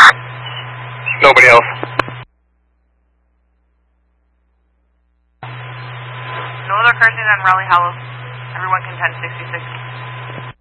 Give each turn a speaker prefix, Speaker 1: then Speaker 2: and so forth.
Speaker 1: Nobody else.
Speaker 2: No other crossings on Raleigh Hollow. Everyone can 1066.